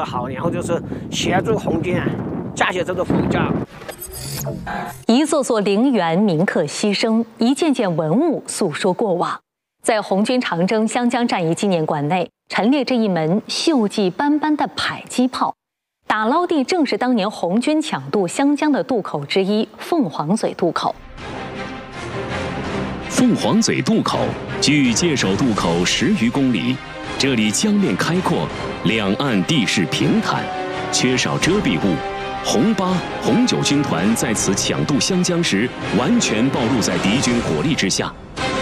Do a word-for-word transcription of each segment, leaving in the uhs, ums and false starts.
好，然后就是协助红军啊架起这个佛教。 一座座陵园铭刻牺牲，一件件文物诉说过往。在红军长征湘江战役纪念馆内，陈列着一门锈迹斑斑的迫击炮。打捞地正是当年红军抢渡湘江的渡口之一——凤凰嘴渡口。 凤凰嘴渡口距界首渡口十余公里，这里江面开阔，两岸地势平坦，缺少遮蔽物。红八、红九军团在此抢渡湘江时，完全暴露在敌军火力之下。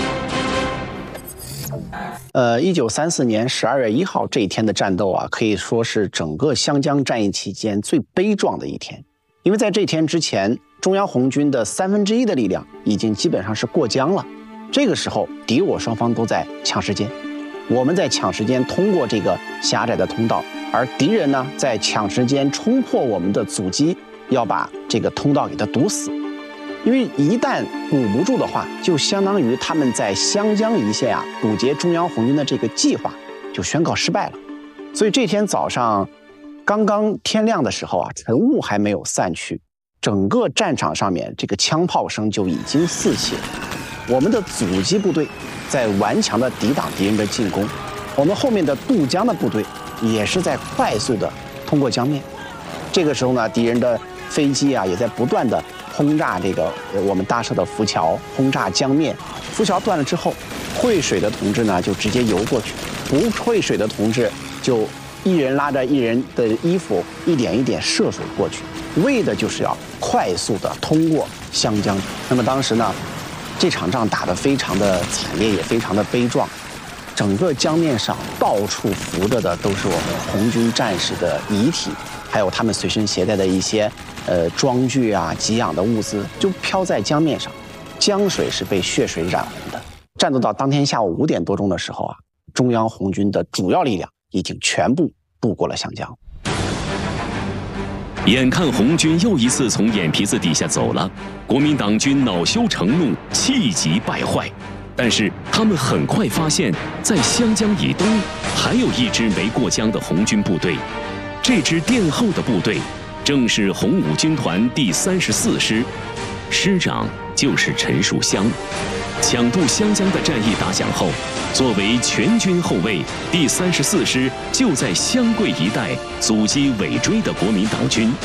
呃，一九三四年十二月一号这一天的战斗啊，可以说是整个湘江战役期间最悲壮的一天。因为在这天之前，中央红军的三分之一的力量已经基本上是过江了。这个时候，敌我双方都在抢时间，我们在抢时间通过这个狭窄的通道，而敌人呢在抢时间冲破我们的阻击，要把这个通道给它堵死。因为一旦堵不住的话，就相当于他们在湘江一线啊堵截中央红军的这个计划就宣告失败了。所以这天早上刚刚天亮的时候啊，晨雾还没有散去，整个战场上面这个枪炮声就已经四起了。我们的阻击部队在顽强地抵挡敌人的进攻，我们后面的渡江的部队也是在快速地通过江面。这个时候呢，敌人的飞机啊也在不断地轰炸这个我们搭设的浮桥，轰炸江面。浮桥断了之后，会水的同志呢就直接游过去，不会水的同志就一人拉着一人的衣服，一点一点涉水过去，为的就是要快速的通过湘江。那么当时呢，这场仗打得非常的惨烈，也非常的悲壮。整个江面上到处浮着的都是我们红军战士的遗体，还有他们随身携带的一些呃装具啊、给养的物资，就飘在江面上。江水是被血水染红的。战斗到当天下午五点多钟的时候啊，中央红军的主要力量已经全部渡过了湘江。 眼看红军又一次从眼皮子底下走了，国民党军恼羞成怒，气急败坏。但是他们很快发现，在湘江以东还有一支没过江的红军部队。这支殿后的部队正是红五军团第三十四师，师长就是陈树湘。抢渡湘江的战役打响后，作为全军后卫，第三十四师就在湘桂一带阻击尾追的国民党军。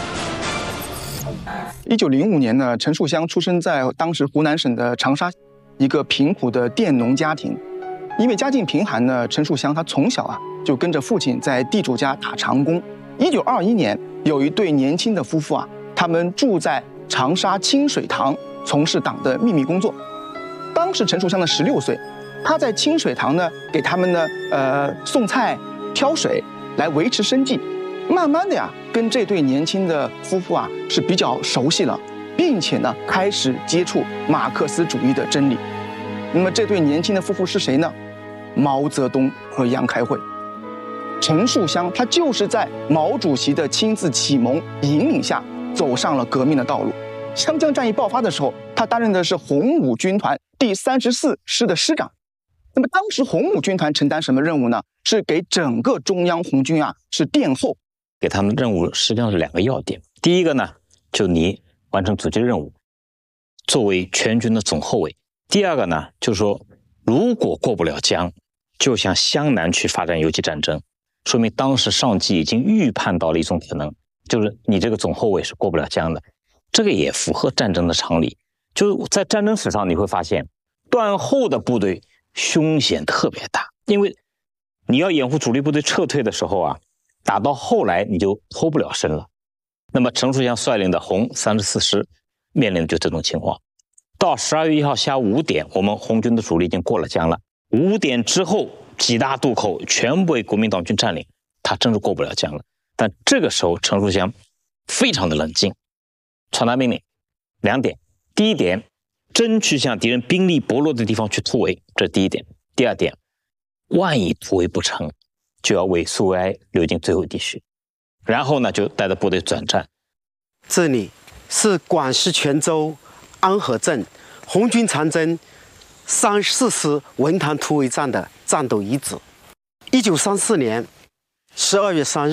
一九零五年呢，陈树湘出生在当时湖南省的长沙一个贫苦的佃农家庭。因为家境贫寒呢，陈树湘他从小啊就跟着父亲在地主家打长工。一九二一年，有一对年轻的夫妇啊，他们住在长沙清水塘，从事党的秘密工作。当时陈树湘呢十六岁，他在清水塘呢给他们呢呃送菜、挑水来维持生计。慢慢的呀，跟这对年轻的夫妇啊是比较熟悉了，并且呢开始接触马克思主义的真理。那么这对年轻的夫妇是谁呢？毛泽东和杨开慧。陈树湘他就是在毛主席的亲自启蒙引领下走上了革命的道路。湘江战役爆发的时候，他担任的是红五军团第三十四师的师长。那么当时红五军团承担什么任务呢？是给整个中央红军啊是殿后。 给他们的任务实际上是两个要点。第一个呢，就你完成阻击任务，作为全军的总后卫。第二个呢，就是说如果过不了江，就向湘南去发展游击战争，说明当时上级已经预判到了一种可能，就是你这个总后卫是过不了江的。这个也符合战争的常理。就是在战争史上你会发现，断后的部队凶险特别大，因为你要掩护主力部队撤退的时候啊，打到后来你就脱不了身了。那么陈树湘率领的红三十四师面临的就这种情况。到十二月一号下午五点，我们红军的主力已经过了江了。五点之后，几大渡口全部被国民党军占领，他真是过不了江了。但这个时候陈树湘非常的冷静，传达命令两点：第一点，争取向敌人兵力薄弱的地方去突围，这是第一点；第二点，万一突围不成，就要为苏维埃留进最后地区。然后呢，就带着部队转战。 这里是广西全州安河镇红军长征三十四师文塘突围战的战斗遗址。一九三四年十二月三日。